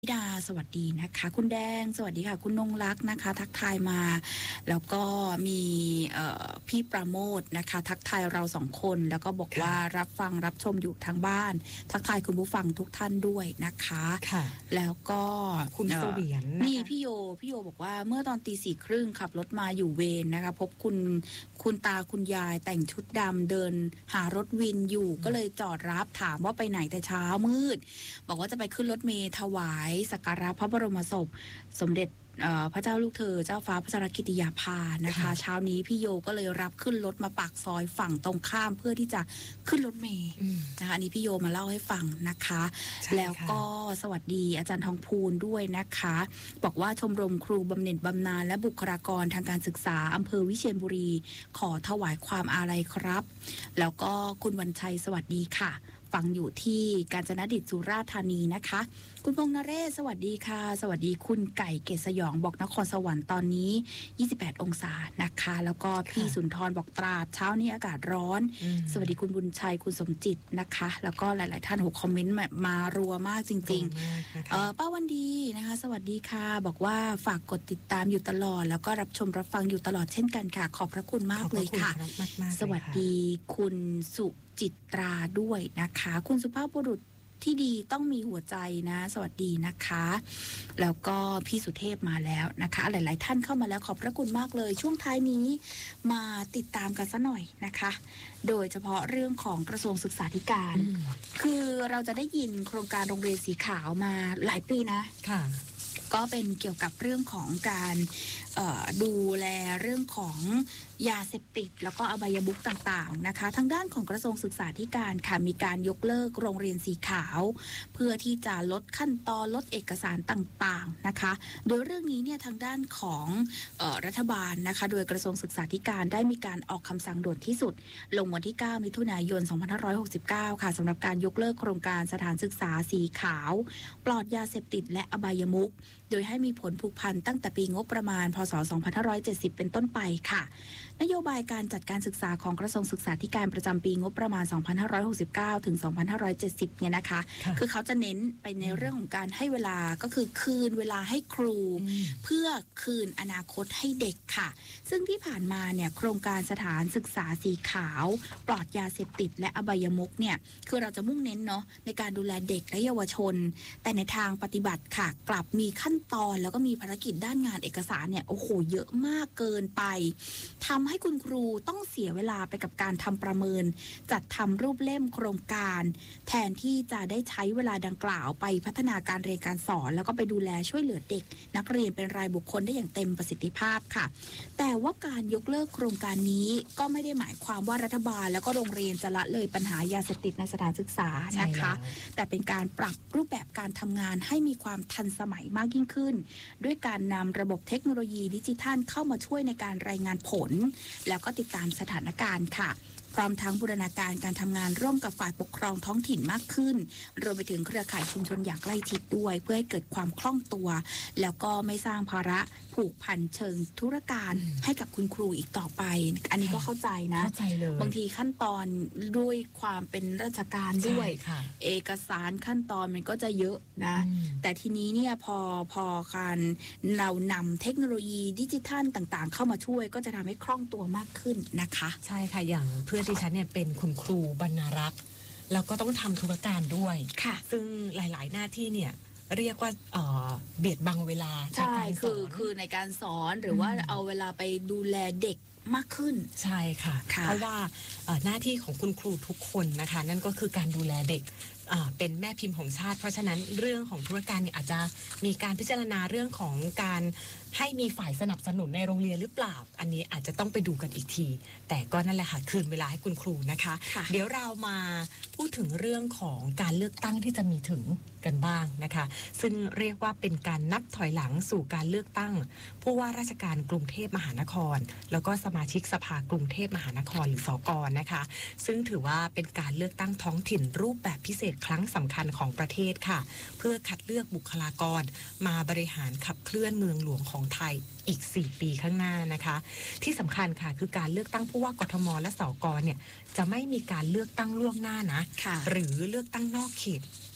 ดาสวัสดีนะคะคุณแดงสวัสดีค่ะคุณนงรักนะคะทักทายมาแล้วก็มีพี่ประโมทนะคะทักทายเราสองคนแล้วก็บอกว่ารับฟังรับชมอยู่ทางบ้านทักทายคุณผู้ฟังทุกท่านด้วยนะคะค่ะแล้วก็คุณเสวียนนะคะนี่พี่โยบอกว่าเมื่อตอนตี 4:30ขับรถมาอยู่เวรนะคะพบคุณตาคุณยายแต่งชุดดำเดินหารถวินอยู่ก็เลยจอดรับถามว่าไปไหนแต่เช้ามืดบอกว่าจะไปขึ้นรถเมล์ถวายสักการะพระบรมศพสมเด็จพระเจ้าลูกเธอเจ้าฟ้าพัชรกิติยาภานะคะเช้านี้พี่โยก็เลยรับขึ้นรถมาปากซอยฝั่งตรงข้ามเพื่อที่จะขึ้นรถเมล์นะคะอันนี้พี่โยมาเล่าให้ฟังนะคะแล้วก็สวัสดีอาจารย์ทองพูนด้วยนะคะบอกว่าชมรมครูบำเหน็จบำนาญและบุคลากรทางการศึกษาอำเภอวิเชียรบุรีขอถวายความอาลัยครับแล้วก็คุณวันชัยสวัสดีค่ะฟังอยู่ที่กาญจนดิตสุราษฎร์ธานีนะคะคุณพงษ์นเรศสวัสดีค่ะสวัสดีคุณไก่เกษสยองบอกนครสวรรค์ตอนนี้28องศานะคะแล้วก็พี่สุนทรบอกตราดเช้านี้อากาศร้อนสวัสดีคุณบุญชัยคุณสมจิตนะคะแล้วก็หลายๆท่านหัวคอมเมนต์มารัวมากจริงๆป้าวันดีนะคะสวัสดีค่ะบอกว่าฝากกดติดตามอยู่ตลอดแล้วก็รับชมรับฟังอยู่ตลอดเช่นกันค่ะขอบพระคุณมากเลยค่ะสวัสดีคุณสุจิตราด้วยนะคะคุณสุภาพบุรุษที่ดีต้องมีหัวใจนะสวัสดีนะคะแล้วก็พี่สุเทพมาแล้วนะคะหลายๆท่านเข้ามาแล้วขอบพระคุณมากเลยช่วงท้ายนี้มาติดตามกันซะหน่อยนะคะโดยเฉพาะเรื่องของกระทรวงศึกษาธิการคือเราจะได้ยินโครงการโรงเรียนสีขาวมาหลายปีนะค่ะก็เป็นเกี่ยวกับเรื่องของการดูแลเรื่องของยาเสพติดแล้วก็อบายมุขต่างๆนะคะทางด้านของกระทรวงศึกษาธิการค่ะมีการยกเลิกโรงเรียนสีขาวเพื่อที่จะลดขั้นตอนลดเอกสารต่างๆนะคะโดยเรื่องนี้เนี่ยทางด้านของรัฐบาลนะคะโดยกระทรวงศึกษาธิการได้มีการออกคำสั่งด่วนที่สุดลงวันที่9มิถุนายน2569ค่ะสำหรับการยกเลิกโครงการสถานศึกษาสีขาวปลอดยาเสพติดและอบายมุขโดยให้มีผลผูกพันตั้งแต่ปีงบประมาณพ.ศ. 2570เป็นต้นไปค่ะนโยบายการจัดการศึกษาของกระทรวงศึกษาธิการประจำปีงบประมาณ2569ถึง2570เนี่ยนะคะคือเขาจะเน้นไปในเรื่องของการให้เวลาก็คือคืนเวลาให้ครูเพื่อคืนอนาคตให้เด็กค่ะซึ่งที่ผ่านมาเนี่ยโครงการสถานศึกษาสีขาวปลอดยาเสพติดและอบายมุขเนี่ยคือเราจะมุ่งเน้นเนาะในการดูแลเด็กและเยาวชนแต่ในทางปฏิบัติค่ะกลับมีขั้นตอนแล้วก็มีภารกิจด้านงานเอกสารเนี่ยโอ้โหเยอะมากเกินไปทำให้คุณครูต้องเสียเวลาไปกับการทำประเมินจัดทำรูปเล่มโครงการแทนที่จะได้ใช้เวลาดังกล่าวไปพัฒนาการเรียนการสอนแล้วก็ไปดูแลช่วยเหลือเด็กนักเรียนเป็นรายบุคคลได้อย่างเต็มประสิทธิภาพค่ะแต่ว่าการยกเลิกโครงการนี้ก็ไม่ได้หมายความว่ารัฐบาลแล้วก็โรงเรียนจะละเลยปัญหายาเสพติดในสถานศึกษานะคะแต่เป็นการปรับรูปแบบการทำงานให้มีความทันสมัยมากยิ่งขึ้นด้วยการนำระบบเทคโนโลยีดิจิทัลเข้ามาช่วยในการรายงานผลแล้วก็ติดตามสถานการณ์ค่ะพร้อมทั้งบูรณาการการทำงานร่วมกับฝ่ายปกครองท้องถิ่นมากขึ้นรวมไปถึงเครือข่ายชุมชนอย่างใกล้ชิดด้วยเพื่อให้เกิดความคล่องตัวแล้วก็ไม่สร้างภาระผูกพันเชิงธุรการให้กับคุณครูอีกต่อไปอันนี้ก็เข้าใจนะเข้าใจเลยบางทีขั้นตอนด้วยความเป็นราชการด้วยเอกสารขั้นตอนมันก็จะเยอะนะแต่ทีนี้เนี่ยพอการเรานำเทคโนโลยีดิจิทัลต่างๆเข้ามาช่วยก็จะทำให้คล่องตัวมากขึ้นนะคะใช่ค่ะอย่างเพื่อนที่ฉันเนี่ยเป็นคุณครูบรรณารักษ์แล้วก็ต้องทำธุรการด้วยค่ะซึ่งหลายๆหน้าที่เนี่ยเรียกว่าเบียดบังเวลาใช่คือในการสอนหรือว่าเอาเวลาไปดูแลเด็กมากขึ้นใช่ค่ะเพราะว่าหน้าที่ของคุณครูทุกคนนะคะนั่นก็คือการดูแลเด็กเป็นแม่พิมพ์ของชาติเพราะฉะนั้นเรื่องของธุรการเนี่ยอาจจะมีการพิจารณาเรื่องของการให้มีฝ่ายสนับสนุนในโรงเรียนหรือเปล่าอันนี้อาจจะต้องไปดูกันอีกทีแต่ก็นั่นแหละค่ะคืนเวลาให้คุณครูนะคะเดี๋ยวเรามาพูดถึงเรื่องของการเลือกตั้งที่จะมีถึงกันบ้างนะคะซึ่งเรียกว่าเป็นการนับถอยหลังสู่การเลือกตั้งผู้ว่าราชการกรุงเทพมหานครแล้วก็สมาชิกสภากรุงเทพมหานครหรือสก.นะคะซึ่งถือว่าเป็นการเลือกตั้งท้องถิ่นรูปแบบพิเศษครั้งสำคัญของประเทศค่ะเพื่อคัดเลือกบุคลากรมาบริหารขับเคลื่อนเมืองหลวงของไทยอีก4ปีข้างหน้านะคะที่สำคัญค่ะคือการเลือกตั้งผู้ว่ากทมและสก.เนี่ยจะไม่มีการเลือกตั้งล่วงหน้านะหรือเลือกตั้งนอกเขต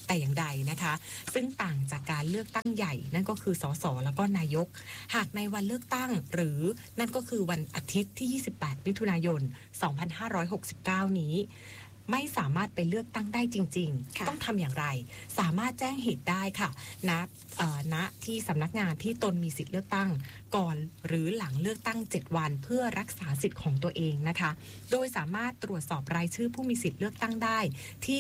แต่อย่างใดนะคะ ซึ่งต่างจากการเลือกตั้งใหญ่นั่นก็คือสสแล้วก็นายกหากในวันเลือกตั้งหรือนั่นก็คือวันอาทิตย์ที่ 28 มิถุนายน 2569 นี้ไม่สามารถไปเลือกตั้งได้จริงๆต้องทำอย่างไรสามารถแจ้งเหตุได้ค่ะณที่สำนักงานที่ตนมีสิทธิ์เลือกตั้งก่อนหรือหลังเลือกตั้ง7วันเพื่อรักษาสิทธิ์ของตัวเองนะคะโดยสามารถตรวจสอบรายชื่อผู้มีสิทธิ์เลือกตั้งได้ที่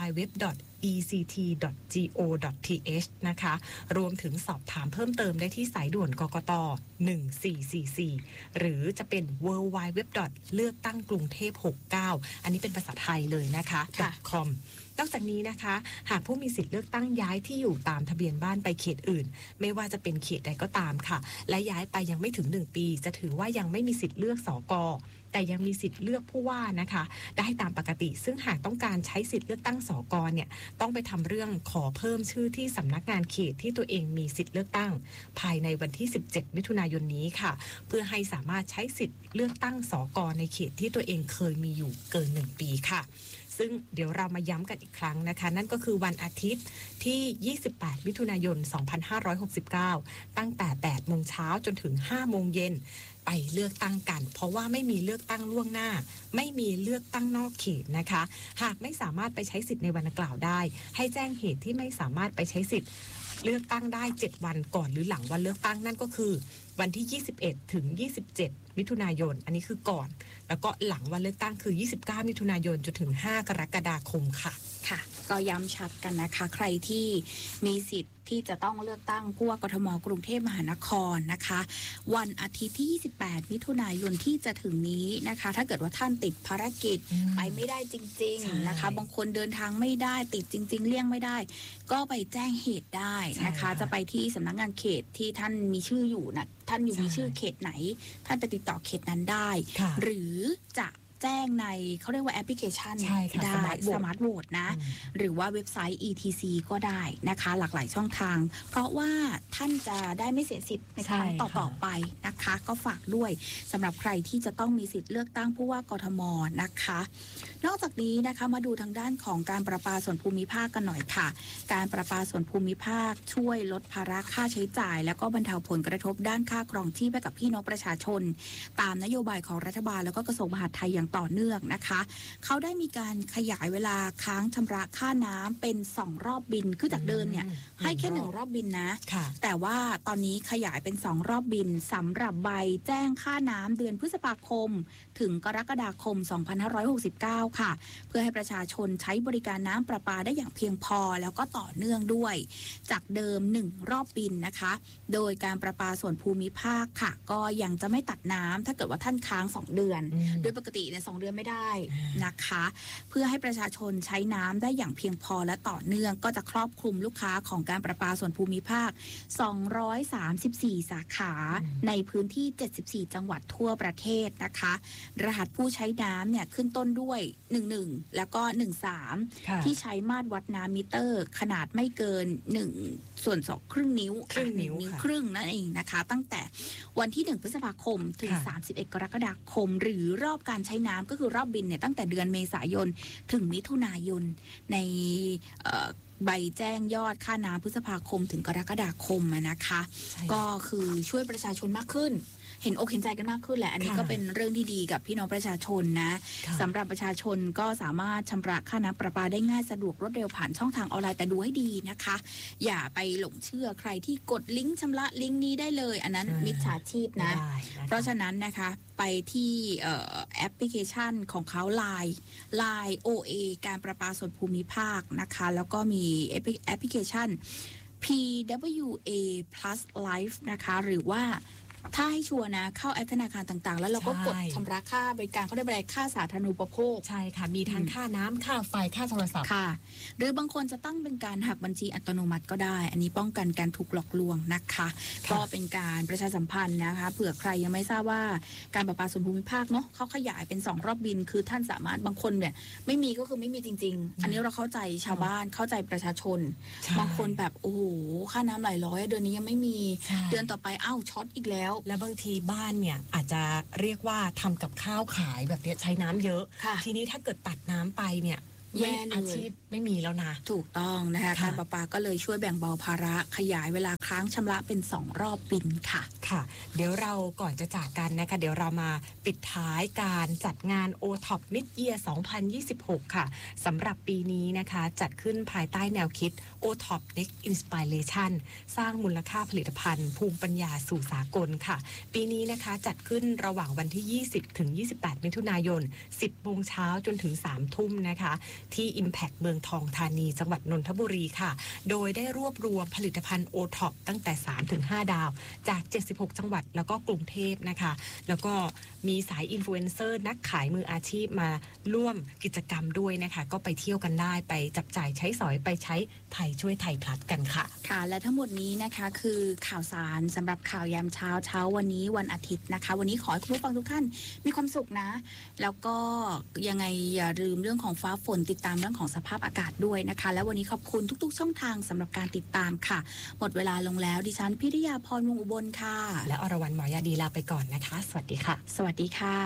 www.ect.go.th นะคะรวมถึงสอบถามเพิ่มเติมได้ที่สายด่วนกกต1444หรือจะเป็น www. เลือกตั้งกรุงเทพ69อันนี้เป็นภาษาไทยเลยนะคะ .com นอกจากนี้นะคะหากผู้มีสิทธิ์เลือกตั้งย้ายที่อยู่ตามทะเบียนบ้านไปเขตอื่นไม่ว่าจะเป็นเขตใดก็ตามค่ะและย้ายไปยังไม่ถึง1 ปีจะถือว่ายังไม่มีสิทธิ์เลือกสก.แต่ยังมีสิทธิ์เลือกผู้ว่านะคะได้ตามปกติซึ่งหากต้องการใช้สิทธิ์เลือกตั้งสก.เนี่ยต้องไปทำเรื่องขอเพิ่มชื่อที่สำนักงานเขตที่ตัวเองมีสิทธิ์เลือกตั้งภายในวันที่17มิถุนายนนี้ค่ะเพื่อให้สามารถใช้สิทธิ์เลือกตั้งสก.ในเขตที่ตัวเองเคยมีอยู่เกิน1 ปีค่ะซึ่งเดี๋ยวเรามาย้ำกันอีกครั้งนะคะนั่นก็คือวันอาทิตย์ที่28มิถุนายน2569ตั้งแต่8 โมงเช้าจนถึง5 โมงเย็นไปเลือกตั้งกันเพราะว่าไม่มีเลือกตั้งล่วงหน้าไม่มีเลือกตั้งนอกเขตนะคะหากไม่สามารถไปใช้สิทธิ์ในวันดังกล่าวได้ให้แจ้งเหตุที่ไม่สามารถไปใช้สิทธิ์เลือกตั้งได้7 วันก่อนหรือหลังวันเลือกตั้งนั่นก็คือวันที่21ถึง27มิถุนายนอันนี้คือก่อนแล้วก็หลังวันเลือกตั้งคือ29มิถุนายนจนถึง5 กรกฎาคมค่ะค่ะก็ย้ำชัดกันนะคะใครที่มีสิทธิ์ที่จะต้องเลือกตั้งผู้ว่ากทมกรุงเทพมหานครนะคะวันอาทิตย์ที่28มิถุนายนที่จะถึงนี้นะคะถ้าเกิดว่าท่านติดภารกิจไปไม่ได้จริงๆนะคะบางคนเดินทางไม่ได้ติดจริงๆเลี่ยงไม่ได้ก็ไปแจ้งเหตุได้นะคะจะไปที่สำนักงานเขตที่ท่านมีชื่ออยู่นะท่านอยู่มีชื่อเขตไหนท่านไปติดต่อเขตนั้นได้หรือจะแจ้งในเขาเรียกว่าแอปพลิเคชันได้สมาร์ทโหวตนะหรือว่าเว็บไซต์ ETC ก็ได้นะคะหลากหลายช่องทางเพราะว่าท่านจะได้ไม่เสียสิทธิ์ในครั้งต่อไปนะคะก็ฝากด้วยสำหรับใครที่จะต้องมีสิทธิ์เลือกตั้งผู้ว่ากทมนะคะนอกจากนี้นะคะมาดูทางด้านของการประปาส่วนภูมิภาคกันหน่อยค่ะการประปาส่วนภูมิภาคช่วยลดภาระค่าใช้จ่ายแล้วก็บรรเทาผลกระทบด้านค่าครองชีพให้กับพี่น้องประชาชนตามนโยบายของรัฐบาลแล้วก็กระทรวงมหาดไทยอย่างต่อเนื่องนะคะเขาได้มีการขยายเวลาค้างชำระค่าน้ำเป็น2 รอบบินคือจากเดิมเนี่ยให้แค่1 รอบบินนะแต่ว่าตอนนี้ขยายเป็น2 รอบบินสำหรับใบแจ้งค่าน้ำเดือนพฤษภาคมถึงกรกฎาคม2569ค่ะเพื่อให้ประชาชนใช้บริการน้ำประปาได้อย่างเพียงพอแล้วก็ต่อเนื่องด้วยจากเดิม1 รอบบินนะคะโดยการประปาส่วนภูมิภาคค่ะก็ยังจะไม่ตัดน้ำถ้าเกิดว่าท่านค้าง2 เดือนโดยปกติเนี่ย2 เดือนไม่ได้นะคะเพื่อให้ประชาชนใช้น้ำได้อย่างเพียงพอและต่อเนื่องก็จะครอบคลุมลูกค้าของการประปาส่วนภูมิภาค234 สาขาในพื้นที่74 จังหวัดทั่วประเทศนะคะรหัสผู้ใช้น้ำเนี่ยขึ้นต้นด้วย11แล้วก็13ที่ใช้มาตรวัดน้ำมิเตอร์ขนาดไม่เกิน1/2 ครึ่งนิ้วครึ่งนั่นเองนะคะตั้งแต่วันที่1 พฤษภาคมถึง31 กรกฎาคมหรือรอบการใช้น้ำก็คือรอบบินเนี่ยตั้งแต่เดือนเมษายนถึงมิถุนายนในใบแจ้งยอดค่าน้ำพฤษภาคมถึงกรกฎาคมนะคะก็คือช่วยประชาชนมากขึ้นเห็นอกเห็นใจกันมากขึ้นแหละอันนี้ก็เป็นเรื่องที่ดีกับพี่น้องประชาชนนะสำหรับประชาชนก็สามารถชำระค่าน้ำประปาได้ง่ายสะดวกรวดเร็วผ่านช่องทางออนไลน์แต่ดูให้ดีนะคะอย่าไปหลงเชื่อใครที่กดลิงก์ชำระลิงก์นี้ได้เลยอันนั้นมิจฉาชีพนะเพราะฉะนั้นนะคะไปที่แอปพลิเคชันของเขา Line OA การประปาส่วนภูมิภาคนะคะแล้วก็มีแอปพลิเคชัน PWA Plus Life นะคะหรือว่าถ้าให้ชัวร์นะเข้าแอปธนาคารต่างๆแล้วเราก็กดชำระค่าบริการเขาได้บริการค่าสาธารณูปโภคใช่ค่ะมีทั้งค่าน้ำค่าไฟค่าโทรศัพท์ค่ะหรือบางคนจะตั้งเป็นการหักบัญชีอัตโนมัติก็ได้อันนี้ป้องกันการถูกหลอกลวงนะคะก็เป็นการประชาสัมพันธ์นะคะเผื่อใครยังไม่ทราบว่าการประปาส่วนภูมิภาคเนาะเขาขยายเป็น2 รอบบินคือท่านสามารถบางคนเนี่ยไม่มีก็คือไม่มีจริงๆอันนี้เราเข้าใจชาวบ้านเข้าใจประชาชนบางคนแบบโอ้โหค่าน้ำหลายร้อยเดือนนี้ยังไม่มีเดือนต่อไปอ้าวช็อตอีกแล้วและบางทีบ้านเนี่ยอาจจะเรียกว่าทำกับข้าวขายแบบนี้ใช้น้ำเยอะทีนี้ถ้าเกิดตัดน้ำไปเนี่ยแย่เลยอาชีพไม่มีแล้วนะถูกต้องนะคะค่ะการประปาก็เลยช่วยแบ่งเบาภาระขยายเวลาค้างชำระเป็น2รอบบินค่ะค่ะ เดี๋ยวเราก่อนจะจากกันนะคะ เดี๋ยวเรามาปิดท้ายการจัดงาน OTOP Mid Year 2026 ค่ะสำหรับปีนี้นะคะจัดขึ้นภายใต้แนวคิด OTOP Next Inspiration สร้างมูลค่าผลิตภัณฑ์ภูมิปัญญาสู่สากลค่ะ ปีนี้นะคะจัดขึ้นระหว่างวันที่ 20 ถึง 28 มิถุนายน 10 โมงเช้าจนถึง 3 ทุ่มนะคะ ที่ Impact เมืองทองธานีจังหวัดนนทบุรีค่ะ โดยได้รวบรวมผลิตภัณฑ์ OTOP ตั้งแต่ 3-5 ดาว จาก 76 จังหวัดแล้วก็กรุงเทพนะคะ แล้วก็มีสายอินฟลูเอนเซอร์นักขายมืออาชีพมาร่วมกิจกรรมด้วยนะคะ ก็ไปเที่ยวกันได้ไปจับจ่ายใช้สอยไปใช้ไทยช่วยไทยพลัสกันค่ะค่ะและทั้งหมดนี้นะคะคือข่าวสารสำหรับข่าวยามเช้าวันนี้วันอาทิตย์นะคะ วันนี้ขอให้คุณผู้ฟังทุกท่านมีความสุขนะ แล้วก็ยังไงอย่าลืมเรื่องของฟ้าฝนติดตามเรื่องของสภาพอากาศด้วยนะคะ และวันนี้ขอบคุณทุกๆช่องทางสำหรับการติดตามค่ะหมดเวลาลงแล้วดิฉันพิริยาพรวงศ์อุบลค่ะและอรวรรณหมอยาดีลาไปก่อนนะคะ สวัสดีค่ะสวัสดีค่ะ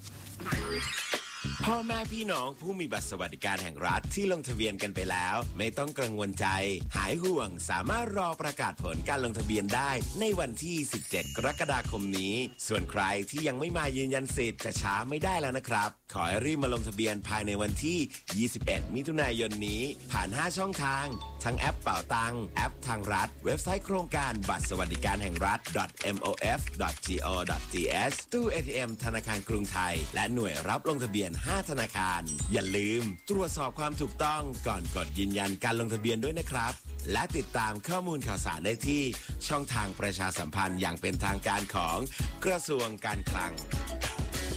พ่อแม่พี่น้องผู้มีบัตรสวัสดิการแห่งรัฐที่ลงทะเบียนกันไปแล้วไม่ต้องกังวลใจหายห่วงสามารถรอประกาศผลการลงทะเบียนได้ในวันที่ 17 กรกฎาคมนี้ส่วนใครที่ยังไม่มายืนยันสิทธิ์จะช้าไม่ได้แล้วนะครับขอให้รีบมาลงทะเบียนภายในวันที่ 21 มิถุนายนนี้ผ่าน 5 ช่องทางทั้งแอปเป่าตังแอปทางรัฐเว็บไซต์โครงการบัตรสวัสดิการแห่งรัฐ mof.go.th ตู้ ATM ธนาคารกรุงไทยและหน่วยรับลงทะเบียน 5 ธนาคารอย่าลืมตรวจสอบความถูกต้องก่อนกดยืนยันการลงทะเบียนด้วยนะครับและติดตามข้อมูลข่าวสารได้ที่ช่องทางประชาสัมพันธ์อย่างเป็นทางการของกระทรวงการคลัง